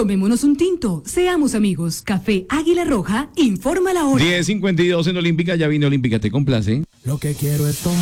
Tomémonos un tinto, seamos amigos. Café Águila Roja, informa la hora. 10:52 en Olímpica, ya vino Olímpica, ¿te complace? Lo que quiero es tomar.